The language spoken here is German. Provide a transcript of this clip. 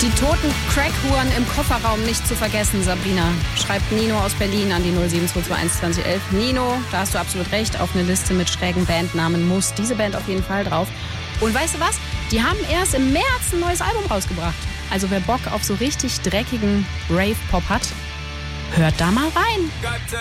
Die toten Crackhuren im Kofferraum nicht zu vergessen, Sabrina. Schreibt Nino aus Berlin an die 07221 2011. Nino, da hast du absolut recht, auf eine Liste mit schrägen Bandnamen muss diese Band auf jeden Fall drauf. Und weißt du was? Die haben erst im März ein neues Album rausgebracht. Also wer Bock auf so richtig dreckigen Rave-Pop hat, hört da mal rein.